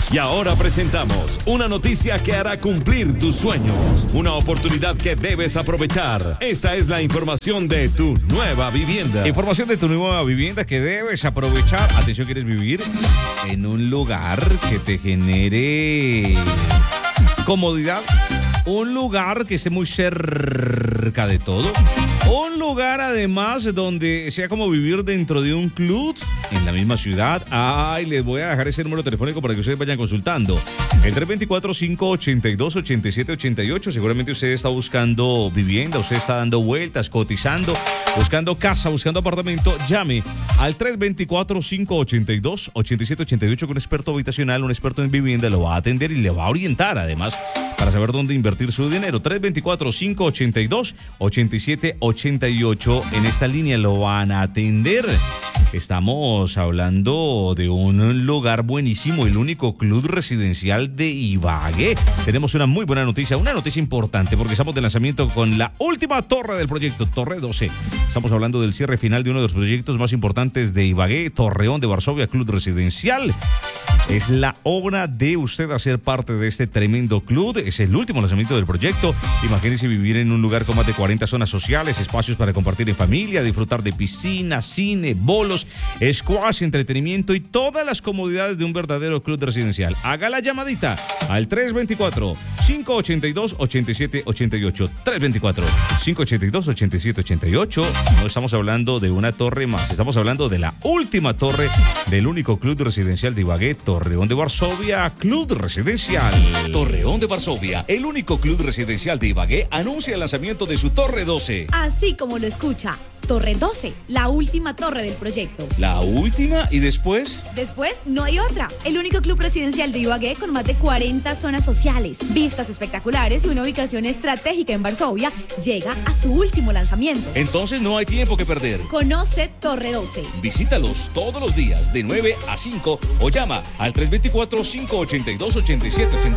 Y ahora presentamos una noticia que hará cumplir tus sueños. Una oportunidad que debes aprovechar. Esta es la información de tu nueva vivienda. Información de tu nueva vivienda que debes aprovechar. Atención, ¿quieres vivir en un lugar que te genere comodidad? Un lugar que esté muy cerca de todo. Un lugar además donde sea como vivir dentro de un club en la misma ciudad. Ay, les voy a dejar ese número telefónico para que ustedes vayan consultando. El 324-582-8788. Seguramente usted está buscando vivienda, usted está dando vueltas, cotizando, buscando casa, buscando apartamento. Llame al 324-582-8788 con un experto habitacional, un experto en vivienda, lo va a atender y le va a orientar además para saber dónde invertir su dinero. 324-582-8788. En esta línea lo van a atender. Estamos hablando de un lugar buenísimo, el único club residencial de Ibagué. Tenemos una muy buena noticia, una noticia importante, porque estamos de lanzamiento con la última torre del proyecto, Torre 12. Estamos hablando del cierre final de uno de los proyectos más importantes de Ibagué, Torreón de Varsovia, club residencial. Es la hora de usted hacer parte de este tremendo club. Es el último lanzamiento del proyecto. Imagínese vivir en un lugar con más de 40 zonas sociales, espacios para compartir en familia, disfrutar de piscina, cine, bolos, squash, entretenimiento y todas las comodidades de un verdadero club residencial. Haga la llamadita al 324-582-8788. 324-582-8788. No estamos hablando de una torre más, estamos hablando de la última torre del único club residencial de Ibagué, Torreón de Varsovia, Club Residencial. Torreón de Varsovia, el único club residencial de Ibagué, anuncia el lanzamiento de su Torre 12. Así como lo escucha, Torre 12, la última torre del proyecto. ¿La última? ¿Y después? Después no hay otra. El único club residencial de Ibagué con más de 40 zonas sociales, vistas espectaculares y una ubicación estratégica en Varsovia llega a su último lanzamiento. Entonces no hay tiempo que perder. Conoce Torre 12. Visítalos todos los días de 9 a 5 o llama al 324-582-8788.